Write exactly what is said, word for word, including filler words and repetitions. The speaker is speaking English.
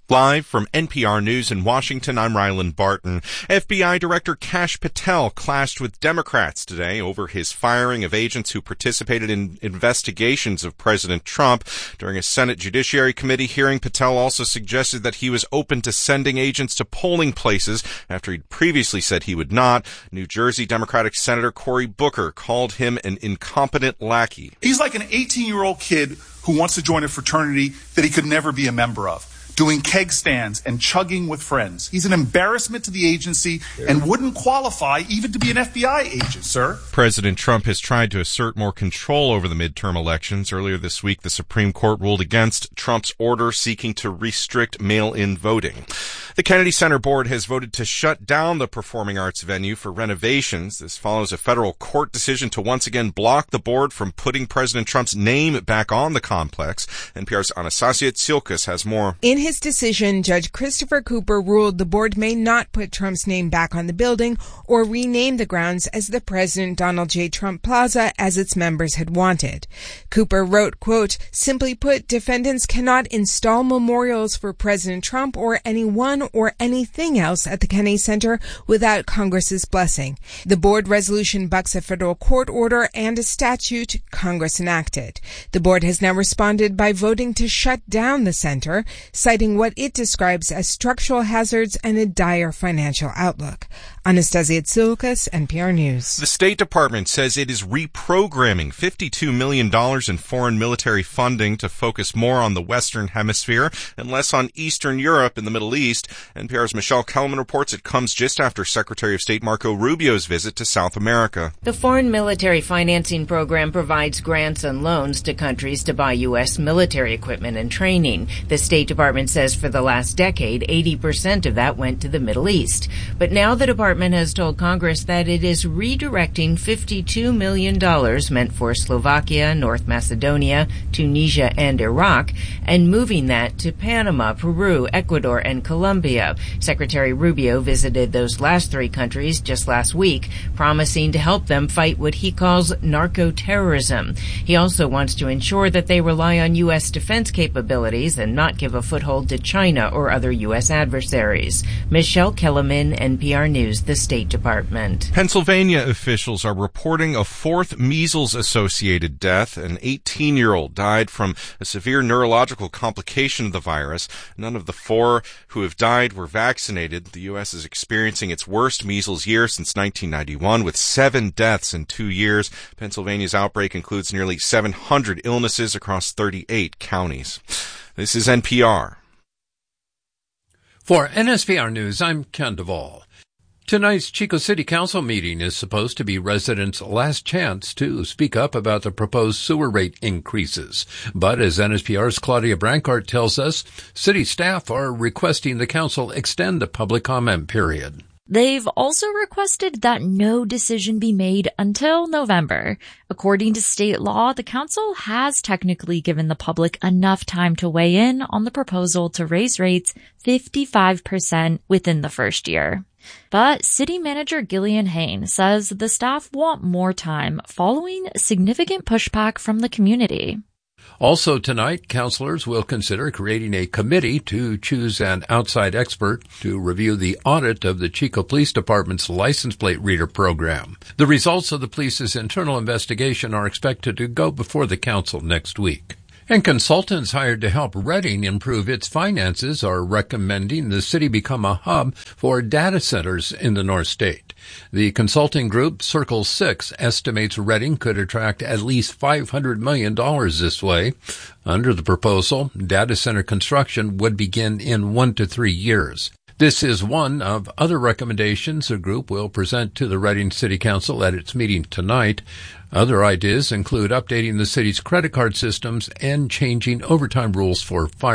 Live from N P R News in Washington, I'm Ryland Barton. F B I Director Kash Patel clashed with Democrats today over his firing of agents who participated in investigations of President Trump. During a Senate Judiciary Committee hearing, Patel also suggested that he was open to sending agents to polling places after he'd previously said he would not. New Jersey Democratic Senator Cory Booker called him an incompetent lackey. He's like an eighteen-year-old kid who wants to join a fraternity that he could never be a member of, doing keg stands and chugging with friends. He's an embarrassment to the agency and wouldn't qualify even to be an F B I agent, sir. President Trump has tried to assert more control over the midterm elections. Earlier this week, the Supreme Court ruled against Trump's order seeking to restrict mail-in voting. The Kennedy Center Board has voted to shut down the performing arts venue for renovations. This follows a federal court decision to once again block the board from putting President Trump's name back on the complex. N P R's Anastasia Tsilkas has more. In his decision, Judge Christopher Cooper ruled the board may not put Trump's name back on the building or rename the grounds as the President Donald J. Trump Plaza as its members had wanted. Cooper wrote, quote, "Simply put, defendants cannot install memorials for President Trump or anyone or anything else at the Kennedy Center without Congress's blessing. The board resolution bucks a federal court order and a statute Congress enacted. The board has now responded by voting to shut down the center, citing what it describes as structural hazards and a dire financial outlook." Anastasia Tsilkas, N P R News. The State Department says it is reprogramming fifty-two million dollars in foreign military funding to focus more on the Western Hemisphere and less on Eastern Europe and the Middle East. N P R's Michelle Kellerman reports it comes just after Secretary of State Marco Rubio's visit to South America. The Foreign Military Financing Program provides grants and loans to countries to buy U S military equipment and training. The State Department says for the last decade, eighty percent of that went to the Middle East. But now the department has told Congress that it is redirecting fifty-two million dollars meant for Slovakia, North Macedonia, Tunisia, and Iraq, and moving that to Panama, Peru, Ecuador, and Colombia. Secretary Rubio visited those last three countries just last week, promising to help them fight what he calls narco-terrorism. He also wants to ensure that they rely on U S defense capabilities and not give a foothold to China or other U S adversaries. Michelle Kellerman, N P R News, the State Department. Pennsylvania officials are reporting a fourth measles-associated death. An eighteen-year-old died from a severe neurological complication of the virus. None of the four who have died were vaccinated. The U S is experiencing its worst measles year since nineteen ninety-one, with seven deaths in two years. Pennsylvania's outbreak includes nearly seven hundred illnesses across thirty-eight counties. This is N P R. For N S P R News, I'm Ken Duvall. Tonight's Chico City Council meeting is supposed to be residents' last chance to speak up about the proposed sewer rate increases. But as N S P R's Claudia Brancart tells us, city staff are requesting the council extend the public comment period. They've also requested that no decision be made until November. According to state law, the council has technically given the public enough time to weigh in on the proposal to raise rates fifty-five percent within the first year. But City Manager Gillian Hain says the staff want more time following significant pushback from the community. Also tonight, councilors will consider creating a committee to choose an outside expert to review the audit of the Chico Police Department's license plate reader program. The results of the police's internal investigation are expected to go before the council next week. And consultants hired to help Reading improve its finances are recommending the city become a hub for data centers in the North State. The consulting group Circle Six estimates Reading could attract at least five hundred million dollars this way. Under the proposal, data center construction would begin in one to three years. This is one of other recommendations the group will present to the Reading City Council at its meeting tonight. Other ideas include updating the city's credit card systems and changing overtime rules for fire